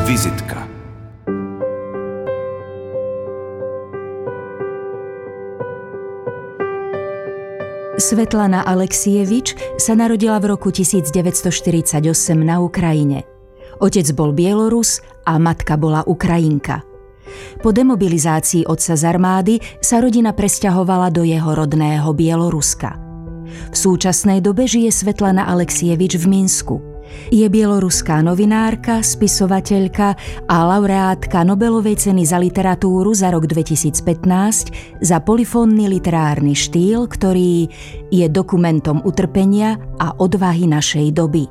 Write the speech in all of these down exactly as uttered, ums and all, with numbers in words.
Vizitka. Svetlana Aleksievič sa narodila v roku devätnásťstoštyridsaťosem na Ukrajine. Otec bol Bielorus a matka bola Ukrajinka. Po demobilizácii otca z armády sa rodina presťahovala do jeho rodného Bieloruska. V súčasnej dobe žije Svetlana Aleksievič v Minsku. Je bieloruská novinárka, spisovateľka a laureátka Nobelovej ceny za literatúru za rok dvetisícpätnásť za polifónny literárny štýl, ktorý je dokumentom utrpenia a odvahy našej doby.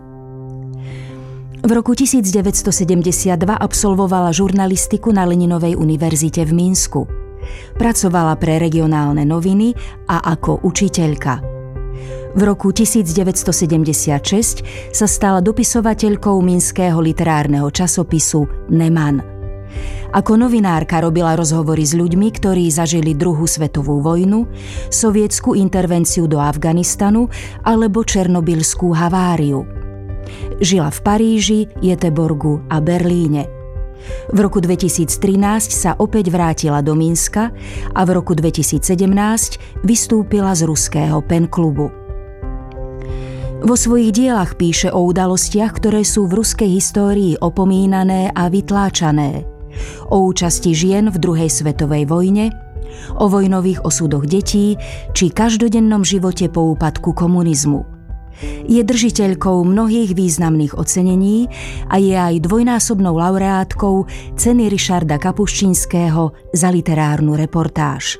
V roku devätnásťstosedemdesiatdva absolvovala žurnalistiku na Leninovej univerzite v Minsku. Pracovala pre regionálne noviny a ako učiteľka. V roku devätnásťstosedemdesiatšesť sa stala dopisovateľkou minského literárneho časopisu Neman. Ako novinárka robila rozhovory s ľuďmi, ktorí zažili druhú svetovú vojnu, sovietsku intervenciu do Afganistanu alebo černobylskú haváriu. Žila v Paríži, Göteborgu a Berlíne. V roku dvetisíctrinásť sa opäť vrátila do Minska a v roku dvetisícsedemnásť vystúpila z ruského pen klubu. Vo svojich dielach píše o udalostiach, ktoré sú v ruskej histórii opomínané a vytláčané. O účasti žien v druhej svetovej vojne, o vojnových osudoch detí či každodennom živote po úpadku komunizmu. Je držiteľkou mnohých významných ocenení a je aj dvojnásobnou laureátkou ceny Richarda Kapuščinského za literárnu reportáž.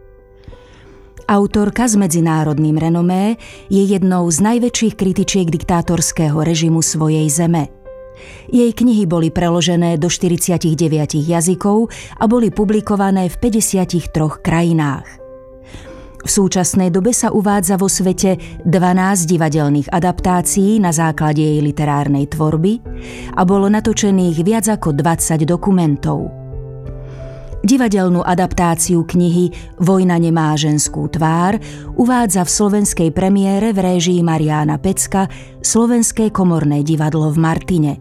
Autorka s medzinárodným renomé je jednou z najväčších kritičiek diktátorského režimu svojej zeme. Jej knihy boli preložené do štyridsaťdeväť jazykov a boli publikované v päťdesiatich troch krajinách. V súčasnej dobe sa uvádza vo svete dvanásť divadelných adaptácií na základe jej literárnej tvorby a bolo natočených viac ako dvadsať dokumentov. Divadelnú adaptáciu knihy Vojna nemá ženskú tvár uvádza v slovenskej premiére v réžii Mariána Pecka Slovenské komorné divadlo v Martine.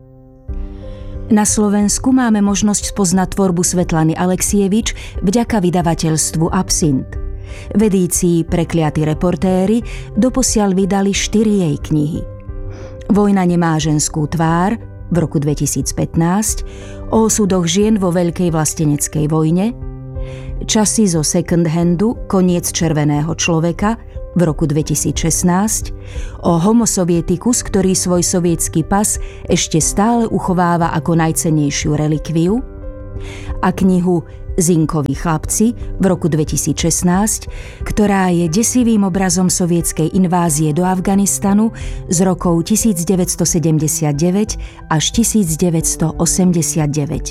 Na Slovensku máme možnosť spoznať tvorbu Svetlany Aleksievič vďaka vydavateľstvu Absint. V edícii Prekliatí reportéri doposiaľ vydali štyri jej knihy. Vojna nemá ženskú tvár v roku dvetisícpätnásť, o osudoch žien vo Veľkej vlasteneckej vojne, Časy zo second handu, Koniec červeného človeka v roku dvetisícšestnásť, o Homo sovietikus, ktorý svoj sovietský pas ešte stále uchováva ako najcennejšiu relikviu, a knihu Zinkoví chlapci v roku dvetisícšestnásť, ktorá je desivým obrazom sovietskej invázie do Afganistanu z rokov devätnásťstosedemdesiatdeväť až devätnásťstoosemdesiatdeväť.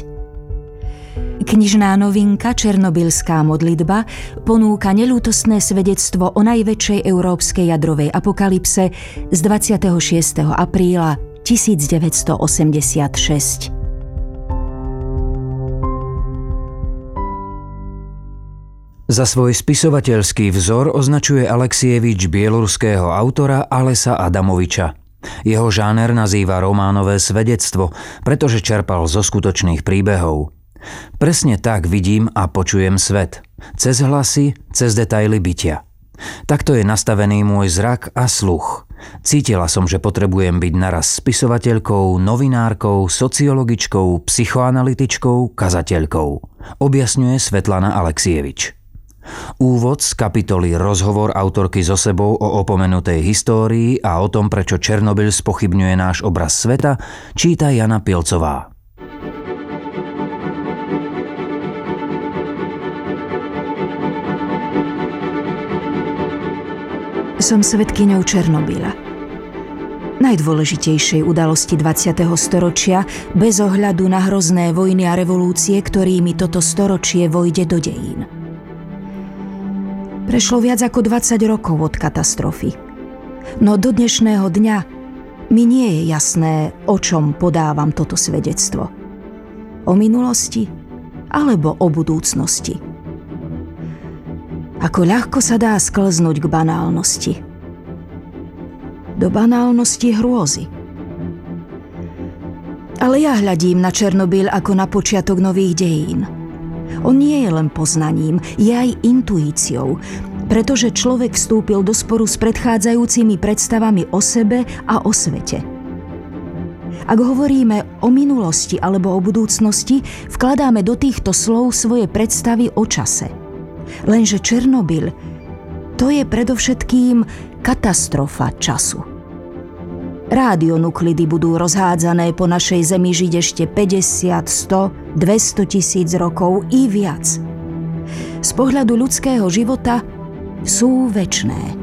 Knižná novinka Černobylská modlitba ponúka neľútostné svedectvo o najväčšej európskej jadrovej apokalypse z dvadsiateho šiesteho apríla devätnásťstoosemdesiatšesť. Za svoj spisovateľský vzor označuje Aleksievič bieloruského autora Alesa Adamoviča. Jeho žáner nazýva románové svedectvo, pretože čerpal zo skutočných príbehov. Presne tak vidím a počujem svet. Cez hlasy, cez detaily bytia. Takto je nastavený môj zrak a sluch. Cítila som, že potrebujem byť naraz spisovateľkou, novinárkou, sociologičkou, psychoanalytičkou, kazateľkou. Objasňuje Svetlana Aleksievič. Úvod z kapitoly Rozhovor autorky so sebou o opomenutej histórii a o tom, prečo Černobyl spochybňuje náš obraz sveta, číta Jana Pilcová. Som svedkyňou Černobyla. Najdôležitejšej udalosti dvadsiateho storočia bez ohľadu na hrozné vojny a revolúcie, ktorými toto storočie vojde do dejín. Prešlo viac ako dvadsať rokov od katastrofy. No do dnešného dňa mi nie je jasné, o čom podávam toto svedectvo. O minulosti alebo o budúcnosti. Ako ľahko sa dá sklznúť k banálnosti. Do banálnosti hrôzy. Ale ja hľadím na Černobyl ako na počiatok nových dejín. On nie je len poznaním, je aj intuíciou, pretože človek vstúpil do sporu s predchádzajúcimi predstavami o sebe a o svete. Ak hovoríme o minulosti alebo o budúcnosti, vkladáme do týchto slov svoje predstavy o čase. Lenže Černobyl, to je predovšetkým katastrofa času. Rádionuklidy budú rozhádzané po našej Zemi žiť ešte päťdesiat, sto, dvesto tisíc rokov i viac. Z pohľadu ľudského života sú večné.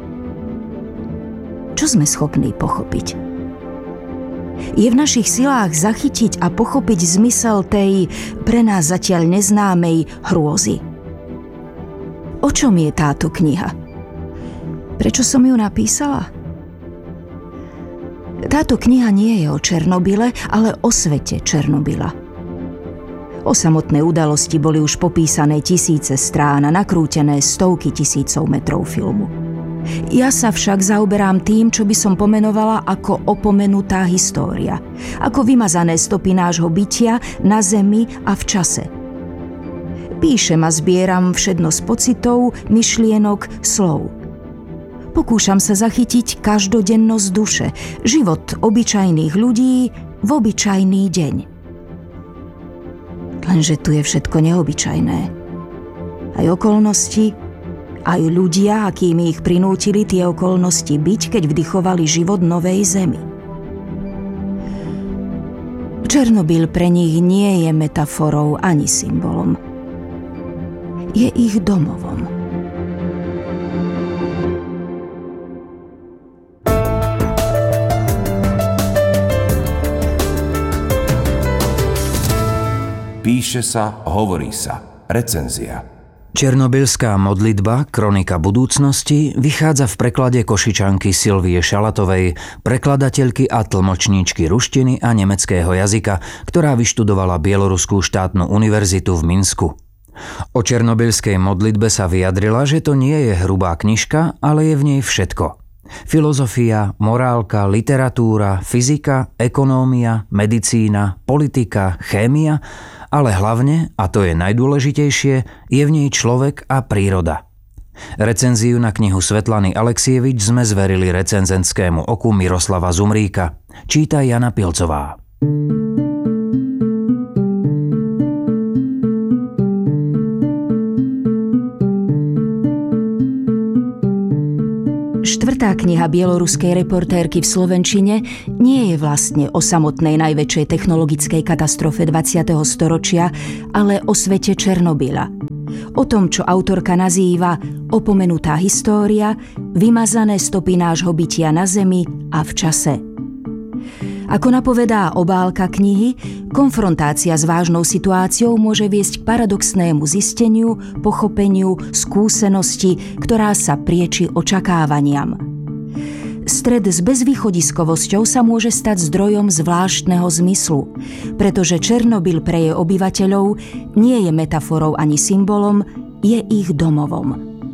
Čo sme schopní pochopiť? Je v našich silách zachytiť a pochopiť zmysel tej pre nás zatiaľ neznámej hrôzy. O čom je táto kniha? Prečo som ju napísala? Táto kniha nie je o Černobyle, ale o svete Černobyla. O samotné udalosti boli už popísané tisíce strán a nakrútené stovky tisícov metrov filmu. Ja sa však zaoberám tým, čo by som pomenovala ako opomenutá história, ako vymazané stopy nášho bytia na Zemi a v čase. Píšem a zbieram všednosť pocitov, myšlienok, slov. Pokúšam sa zachytiť každodennosť duše, život obyčajných ľudí v obyčajný deň. Lenže tu je všetko neobyčajné. Aj okolnosti, aj ľudia, akými ich prinútili tie okolnosti byť, keď vdychovali život novej Zemi. Černobyl pre nich nie je metaforou ani symbolom. Je ich domovom. Píše sa, hovorí sa. Recenzia. Černobylská modlitba, kronika budúcnosti, vychádza v preklade Košičanky Silvie Šalatovej, prekladateľky a tlmočníčky ruštiny a nemeckého jazyka, ktorá vyštudovala Bieloruskú štátnu univerzitu v Minsku. O černobylskej modlitbe sa vyjadrila, že to nie je hrubá knižka, ale je v nej všetko. Filozofia, morálka, literatúra, fyzika, ekonómia, medicína, politika, chémia, ale hlavne, a to je najdôležitejšie, je v nej človek a príroda. Recenziu na knihu Svetlany Aleksievič sme zverili recenzentskému oku Miroslava Zumríka. Číta Jana Pilcová. Štvrtá kniha bieloruskej reportérky v slovenčine nie je vlastne o samotnej najväčšej technologickej katastrofe dvadsiateho storočia, ale o svete Černobyla. O tom, čo autorka nazýva opomenutá história, vymazané stopy nášho bytia na Zemi a v čase. Ako napovedá obálka knihy, konfrontácia s vážnou situáciou môže viesť k paradoxnému zisteniu, pochopeniu, skúsenosti, ktorá sa prieči očakávaniam. Stred s bezvýchodiskovosťou sa môže stať zdrojom zvláštneho zmyslu, pretože Černobyl pre jej obyvateľov nie je metaforou ani symbolom, je ich domovom.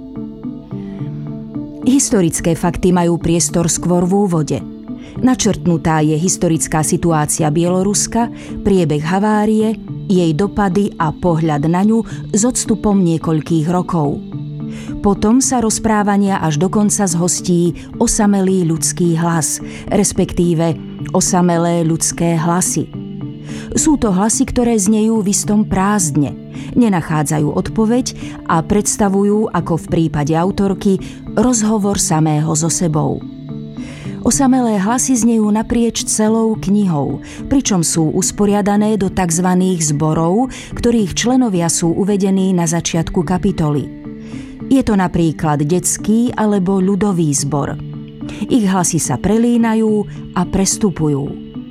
Historické fakty majú priestor skôr v úvode. Načrtnutá je historická situácia Bieloruska, priebeh havárie, jej dopady a pohľad na ňu s odstupom niekoľkých rokov. Potom sa rozprávania až dokonca zhostí osamelý ľudský hlas, respektíve osamelé ľudské hlasy. Sú to hlasy, ktoré znejú v istom prázdne, nenachádzajú odpoveď a predstavujú, ako v prípade autorky, rozhovor samého so sebou. Osamelé hlasy znejú naprieč celou knihou, pričom sú usporiadané do tzv. Zborov, ktorých členovia sú uvedení na začiatku kapitoly. Je to napríklad detský alebo ľudový zbor. Ich hlasy sa prelínajú a prestupujú.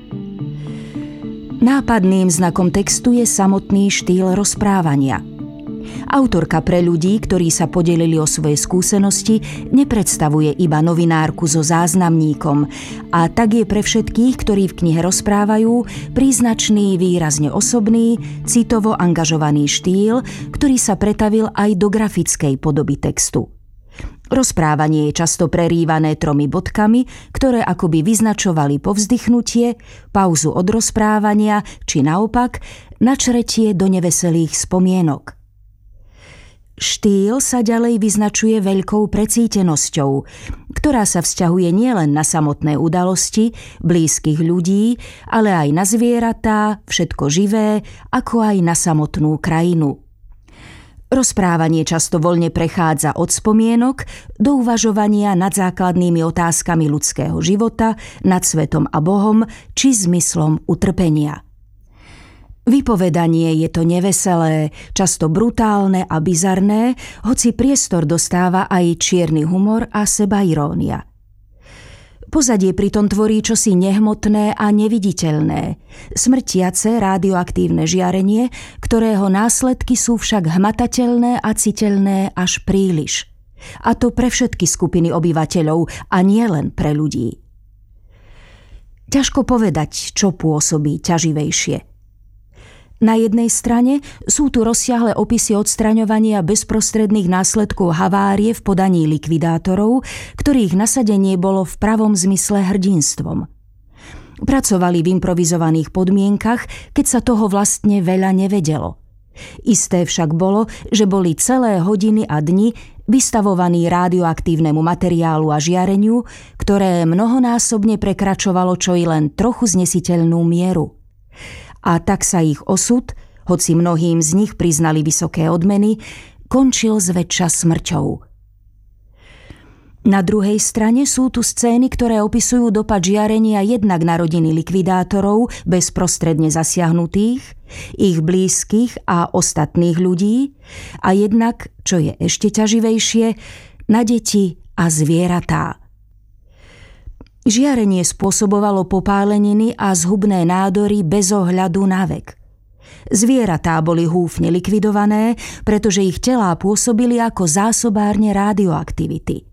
Nápadným znakom textu je samotný štýl rozprávania. Autorka pre ľudí, ktorí sa podelili o svoje skúsenosti, nepredstavuje iba novinárku so záznamníkom a tak je pre všetkých, ktorí v knihe rozprávajú, príznačný výrazne osobný, citovo angažovaný štýl, ktorý sa pretavil aj do grafickej podoby textu. Rozprávanie je často prerývané tromi bodkami, ktoré akoby vyznačovali povzdychnutie, pauzu od rozprávania, či naopak, načretie do neveselých spomienok. Štýl sa ďalej vyznačuje veľkou precítenosťou, ktorá sa vzťahuje nielen na samotné udalosti, blízkych ľudí, ale aj na zvieratá, všetko živé, ako aj na samotnú krajinu. Rozprávanie často voľne prechádza od spomienok do uvažovania nad základnými otázkami ľudského života, nad svetom a Bohom, či zmyslom utrpenia. Vypovedanie je to neveselé, často brutálne a bizarné, hoci priestor dostáva aj čierny humor a sebairónia. Pozadie pritom tvorí čosi nehmotné a neviditeľné, smrtiace radioaktívne žiarenie, ktorého následky sú však hmatateľné a citeľné až príliš. A to pre všetky skupiny obyvateľov a nie len pre ľudí. Ťažko povedať, čo pôsobí ťaživejšie. Na jednej strane sú tu rozsiahle opisy odstraňovania bezprostredných následkov havárie v podaní likvidátorov, ktorých nasadenie bolo v pravom zmysle hrdinstvom. Pracovali v improvizovaných podmienkach, keď sa toho vlastne veľa nevedelo. Isté však bolo, že boli celé hodiny a dni vystavovaní radioaktívnemu materiálu a žiareniu, ktoré mnohonásobne prekračovalo čo i len trochu znesiteľnú mieru. A tak sa ich osud, hoci mnohým z nich priznali vysoké odmeny, končil zväčša smrťou. Na druhej strane sú tu scény, ktoré opisujú dopad žiarenia jednak na rodiny likvidátorov bezprostredne zasiahnutých, ich blízkych a ostatných ľudí, a jednak, čo je ešte ťaživejšie, na deti a zvieratá. Žiarenie spôsobovalo popáleniny a zhubné nádory bez ohľadu na vek. Zvieratá boli húfne likvidované, pretože ich telá pôsobili ako zásobárne radioaktivity.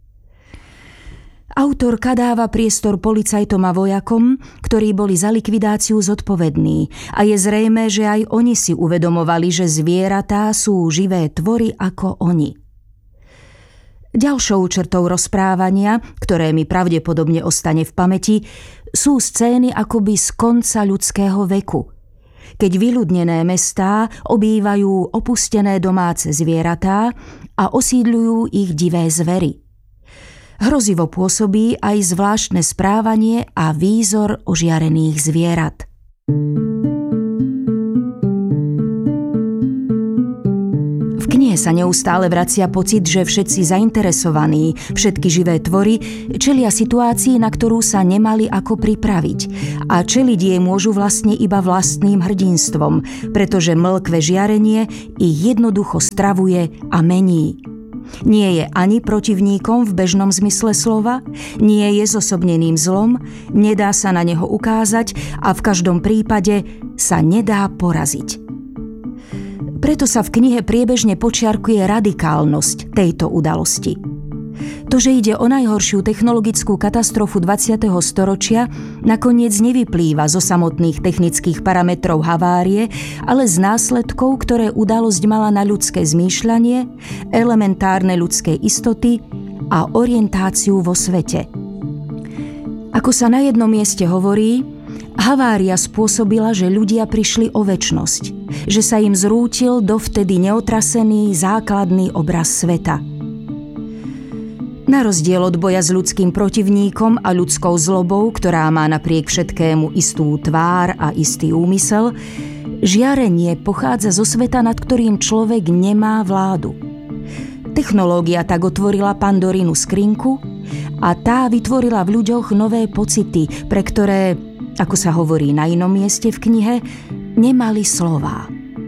Autorka dáva priestor policajtom a vojakom, ktorí boli za likvidáciu zodpovední, a je zrejmé, že aj oni si uvedomovali, že zvieratá sú živé tvory ako oni. Ďalšou črtou rozprávania, ktoré mi pravdepodobne ostane v pamäti, sú scény akoby z konca ľudského veku, keď vyľudnené mestá obývajú opustené domáce zvieratá a osídľujú ich divé zvery. Hrozivo pôsobí aj zvláštne správanie a výzor ožiarených zvierat. V knihe sa neustále vracia pocit, že všetci zainteresovaní, všetky živé tvory čelia situácii, na ktorú sa nemali ako pripraviť, a čeliť jej môžu vlastne iba vlastným hrdinstvom, pretože mĺkve žiarenie ich jednoducho stravuje a mení. Nie je ani protivníkom v bežnom zmysle slova, nie je zosobneným zlom, nedá sa na neho ukázať a v každom prípade sa nedá poraziť. Preto sa v knihe priebežne počiarkuje radikálnosť tejto udalosti. To, že ide o najhoršiu technologickú katastrofu dvadsiateho storočia, nakoniec nevyplýva zo samotných technických parametrov havárie, ale z následkov, ktoré udalosť mala na ľudské zmýšľanie, elementárne ľudské istoty a orientáciu vo svete. Ako sa na jednom mieste hovorí, havária spôsobila, že ľudia prišli o večnosť, že sa im zrútil dovtedy neotrasený základný obraz sveta. Na rozdiel od boja s ľudským protivníkom a ľudskou zlobou, ktorá má napriek všetkému istú tvár a istý úmysel, žiarenie pochádza zo sveta, nad ktorým človek nemá vládu. Technológia tak otvorila Pandorinu skrinku a tá vytvorila v ľuďoch nové pocity, pre ktoré, ako sa hovorí na inom mieste v knihe, nemali slová.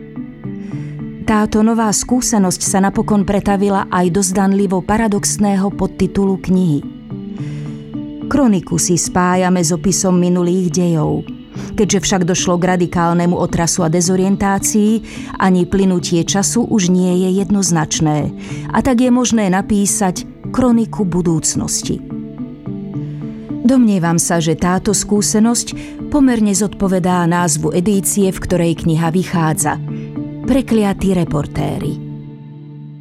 Táto nová skúsenosť sa napokon pretavila aj do zdanlivo paradoxného podtitulu knihy. Kroniku si spájame s opisom minulých dejov. Keďže však došlo k radikálnemu otrasu a dezorientácii, ani plynutie času už nie je jednoznačné, a tak je možné napísať kroniku budúcnosti. Domnievam sa, že táto skúsenosť pomerne zodpovedá názvu edície, v ktorej kniha vychádza – Prekliatí reportéri.